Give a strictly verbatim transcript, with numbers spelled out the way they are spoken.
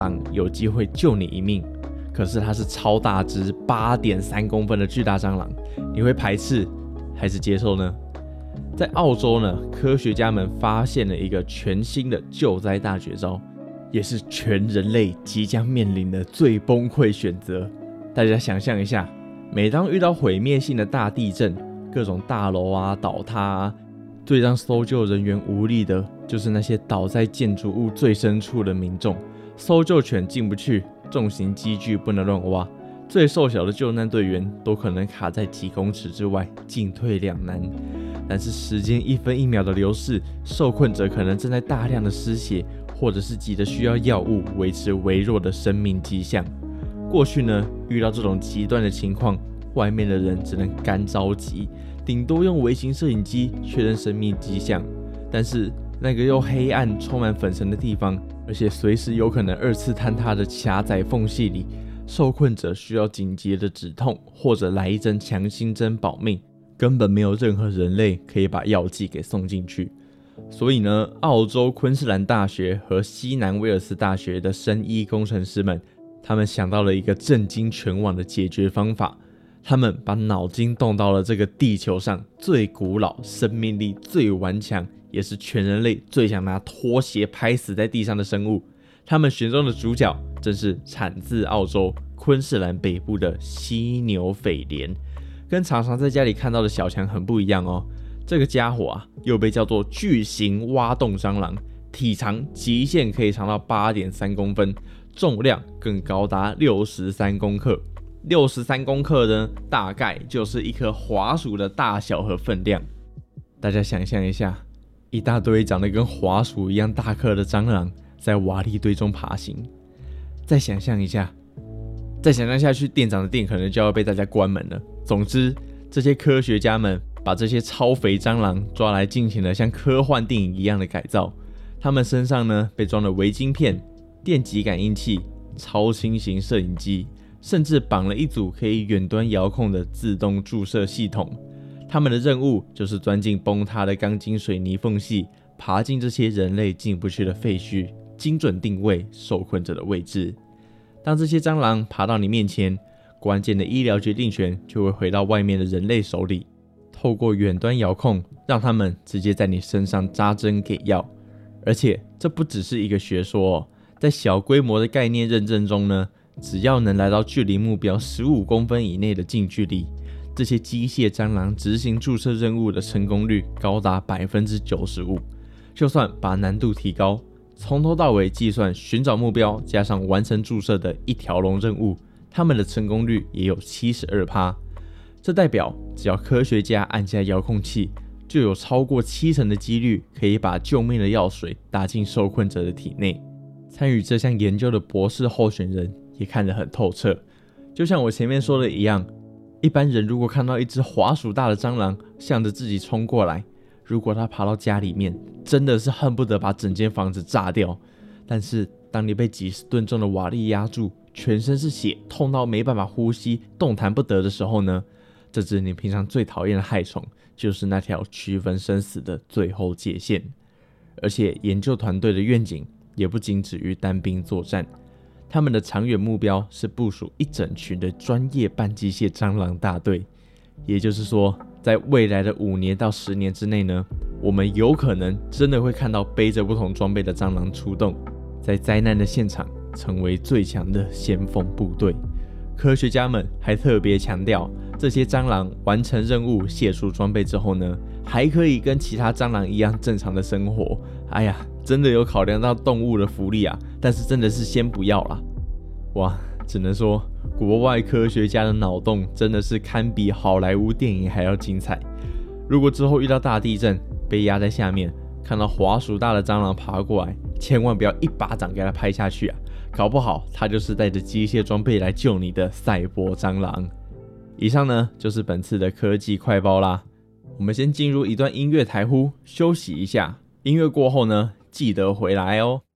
螂有机会救你一命，可是它是超大只 八点三公分的巨大蟑螂，你会排斥还是接受呢？在澳洲呢，科学家们发现了一个全新的救灾大绝招，也是全人类即将面临的最崩溃选择。大家想象一下，每当遇到毁灭性的大地震，各种大楼啊倒塌啊，最让搜救人员无力的就是那些倒在建筑物最深处的民众。搜救犬进不去，重型机具不能乱挖，最瘦小的救难队员都可能卡在几公尺之外，进退两难。但是时间一分一秒的流逝，受困者可能正在大量的失血，或者是急着需要药物维持微弱的生命迹象。过去呢，遇到这种极端的情况，外面的人只能干着急，顶多用微型摄影机确认生命迹象。但是那个又黑暗充满粉尘的地方，而且随时有可能二次坍塌的狭窄缝隙里，受困者需要紧急的止痛，或者来一针强心针保命，根本没有任何人类可以把药剂给送进去。所以呢，澳洲昆士兰大学和西南威尔斯大学的生医工程师们，他们想到了一个震惊全网的解决方法。他们把脑筋动到了这个地球上最古老、生命力最顽强，也是全人类最想拿拖鞋拍死在地上的生物。他们选中的主角正是产自澳洲昆士兰北部的犀牛蜚蠊。跟常常在家里看到的小强很不一样哦，这个家伙啊，又被叫做巨型挖洞蟑螂，体长极限可以长到 八点三公分，重量更高达六十三公克。六十三公克呢，大概就是一颗滑鼠的大小和分量。大家想象一下，一大堆长得跟滑鼠一样大颗的蟑螂在瓦砾堆中爬行。再想象一下，再想象下去，店长的店可能就要被大家关门了。总之，这些科学家们把这些超肥蟑螂抓来进行了像科幻电影一样的改造。他们身上呢被装了微晶片、电极感应器、超轻型摄影机，甚至绑了一组可以远端遥控的自动注射系统。他们的任务就是钻进崩塌的钢筋水泥缝隙，爬进这些人类进不去的废墟，精准定位受困者的位置。当这些蟑螂爬到你面前，关键的医疗决定权就会回到外面的人类手里，透过远端遥控，让他们直接在你身上扎针给药。而且这不只是一个学说哦，在小规模的概念认证中呢，只要能来到距离目标十五公分以内的近距离，这些机械蟑螂执行注射任务的成功率高达 百分之九十五。 就算把难度提高，从头到尾计算寻找目标加上完成注射的一条龙任务，他们的成功率也有 百分之七十二。 这代表只要科学家按下遥控器，就有超过七成的几率可以把救命的药水打进受困者的体内。参与这项研究的博士候选人也看得很透彻。就像我前面说的一样，一般人如果看到一只滑鼠大的蟑螂向着自己冲过来，如果它爬到家里面，真的是恨不得把整间房子炸掉。但是当你被几十吨重的瓦砾压住，全身是血，痛到没办法呼吸，动弹不得的时候呢，这只你平常最讨厌的害虫，就是那条区分生死的最后界限。而且研究团队的愿景也不仅止于单兵作战，他们的长远目标是部署一整群的专业半机械蟑螂大队。也就是说，在未来的五年到十年之内呢，我们有可能真的会看到背着不同装备的蟑螂出动，在灾难的现场成为最强的先锋部队。科学家们还特别强调，这些蟑螂完成任务卸除装备之后呢，还可以跟其他蟑螂一样正常的生活。哎呀，真的有考量到动物的福利啊，但是真的是先不要啦。哇，只能说国外科学家的脑洞真的是堪比好莱坞电影还要精彩。如果之后遇到大地震，被压在下面，看到滑鼠大的蟑螂爬过来，千万不要一巴掌给它拍下去啊，搞不好它就是带着机械装备来救你的赛博蟑螂。以上呢就是本次的科技快报啦，我们先进入一段音乐台呼，休息一下。音乐过后呢，记得回来哦。